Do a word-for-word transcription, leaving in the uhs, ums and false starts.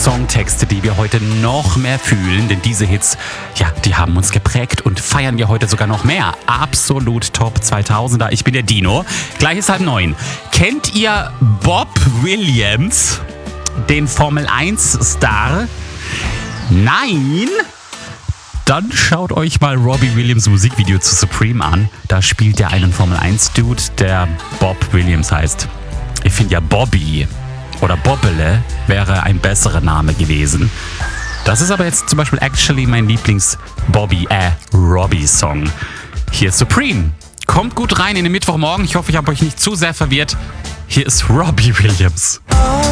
Songtexte, die wir heute noch mehr fühlen, denn diese Hits, ja, die haben uns geprägt und feiern wir heute sogar noch mehr. Absolut Top zweitausender. Ich bin der Dino. Gleich ist halb neun. Kennt ihr Bob Williams, den Formel eins Star? Nein? Dann schaut euch mal Robbie Williams Musikvideo zu Supreme an. Da spielt er einen Formel eins Dude, der Bob Williams heißt. Ich finde ja Bobby oder Bobbele wäre ein besserer Name gewesen. Das ist aber jetzt zum Beispiel actually mein Lieblings-Bobby, äh, Robbie-Song. Hier ist Supreme. Kommt gut rein in den Mittwochmorgen. Ich hoffe, ich habe euch nicht zu sehr verwirrt. Hier ist Robbie Williams.